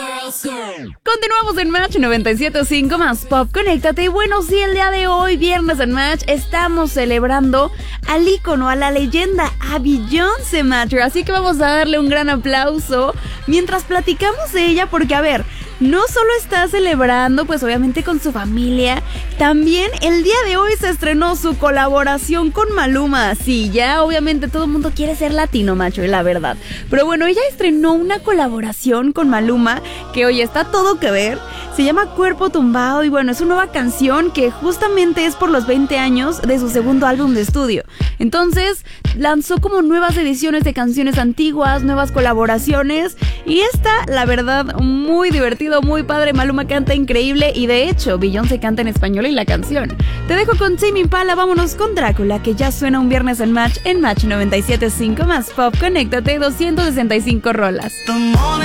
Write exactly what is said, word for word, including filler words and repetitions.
Continuamos en Match noventa y siete punto cinco más Pop, conéctate. Y bueno, sí, el día de hoy, viernes en Match, estamos celebrando al ícono, a la leyenda, a Beyoncé, Match. Así que vamos a darle un gran aplauso mientras platicamos de ella, porque a ver, no solo está celebrando, pues obviamente con su familia, también el día de hoy se estrenó su colaboración con Maluma. Sí, ya obviamente todo el mundo quiere ser latino, macho, la verdad. Pero bueno, ella estrenó una colaboración con Maluma que hoy está todo que ver. Se llama Cuerpo Tumbado y bueno, es una nueva canción que justamente es por los veinte años de su segundo álbum de estudio. Entonces lanzó como nuevas ediciones de canciones antiguas, nuevas colaboraciones, y está, la verdad, muy divertido, muy padre. Maluma canta increíble y de hecho Beyoncé canta en español y la canción. Te dejo con Tame Impala, vámonos con Drácula, que ya suena un viernes en Match, en Match noventa y siete punto cinco más Pop, conéctate, doscientas sesenta y cinco rolas.